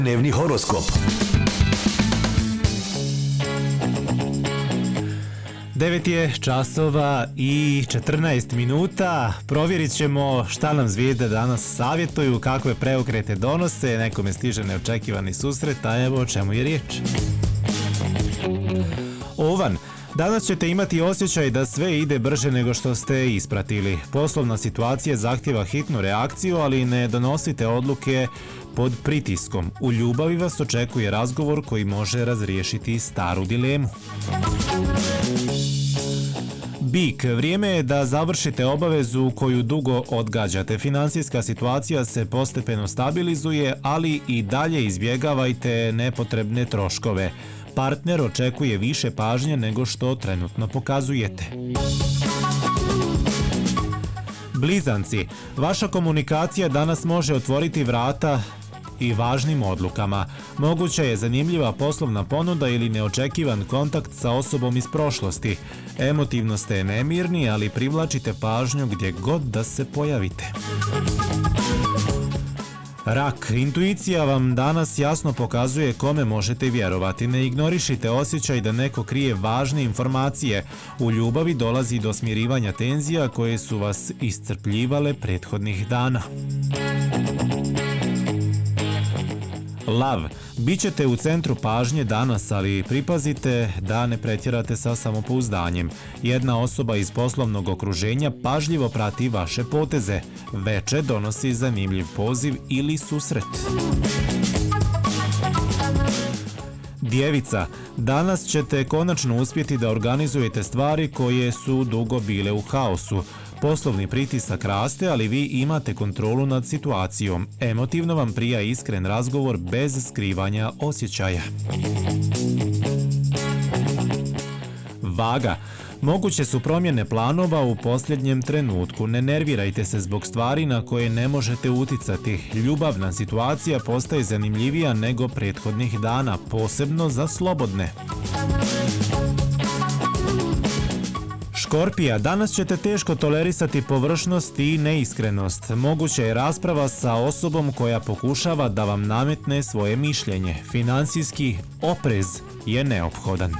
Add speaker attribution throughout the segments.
Speaker 1: Dnevni horoskop.
Speaker 2: 9 je časova i 14 minuta. Provjerit ćemo šta nam zvijezde danas savjetuju, kakve preokrete donose, nekome stiže neočekivani susret, a evo o čemu je riječ. Ovan, danas ćete imati osjećaj da sve ide brže nego što ste ispratili. Poslovna situacija zahtjeva hitnu reakciju, ali ne donosite odluke pod pritiskom. U ljubavi vas očekuje razgovor koji može razriješiti staru dilemu. Bik, vrijeme je da završite obavezu koju dugo odgađate. Financijska situacija se postepeno stabilizuje, ali i dalje izbjegavajte nepotrebne troškove. Partner očekuje više pažnje nego što trenutno pokazujete. Blizanci, vaša komunikacija danas može otvoriti vrata i važnim odlukama. Moguća je zanimljiva poslovna ponuda ili neočekivan kontakt sa osobom iz prošlosti. Emotivno ste nemirni, ali privlačite pažnju gdje god da se pojavite. Rak, intuicija vam danas jasno pokazuje kome možete vjerovati. Ne ignorišite osjećaj da neko krije važne informacije. U ljubavi dolazi do smirivanja tenzija koje su vas iscrpljivale prethodnih dana. Lav, bit ćete u centru pažnje danas, ali pripazite da ne pretjerate sa samopouzdanjem. Jedna osoba iz poslovnog okruženja pažljivo prati vaše poteze. Veče donosi zanimljiv poziv ili susret. Djevica, danas ćete konačno uspjeti da organizujete stvari koje su dugo bile u haosu. Poslovni pritisak raste, ali vi imate kontrolu nad situacijom. Emotivno vam prija iskren razgovor bez skrivanja osjećaja. Vaga, moguće su promjene planova u posljednjem trenutku. Ne nervirajte se zbog stvari na koje ne možete uticati. Ljubavna situacija postaje zanimljivija nego prethodnih dana, posebno za slobodne. Škorpija, danas ćete teško tolerisati površnost i neiskrenost. Moguća je rasprava sa osobom koja pokušava da vam nametne svoje mišljenje. Financijski oprez je neophodan.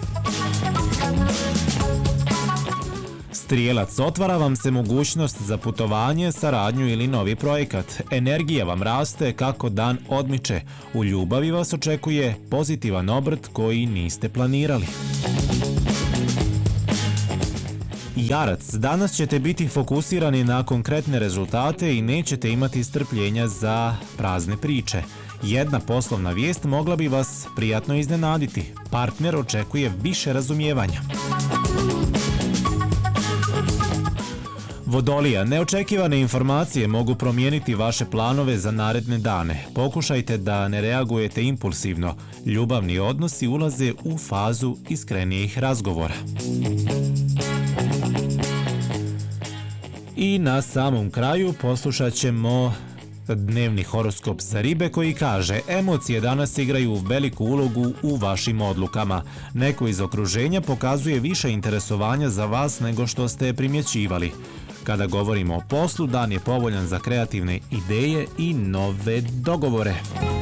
Speaker 2: Strijelac, otvara vam se mogućnost za putovanje, saradnju ili novi projekat. Energija vam raste kako dan odmiče. U ljubavi vas očekuje pozitivan obrt koji niste planirali. Jarac, danas ćete biti fokusirani na konkretne rezultate i nećete imati strpljenja za prazne priče. Jedna poslovna vijest mogla bi vas prijatno iznenaditi. Partner očekuje više razumijevanja. Vodolija, neočekivane informacije mogu promijeniti vaše planove za naredne dane. Pokušajte da ne reagujete impulsivno. Ljubavni odnosi ulaze u fazu iskrenijih razgovora. I na samom kraju poslušat ćemo dnevni horoskop za ribe koji kaže: emocije danas igraju veliku ulogu u vašim odlukama. Neko iz okruženja pokazuje više interesovanja za vas nego što ste primjećivali. Kada govorimo o poslu, dan je povoljan za kreativne ideje i nove dogovore.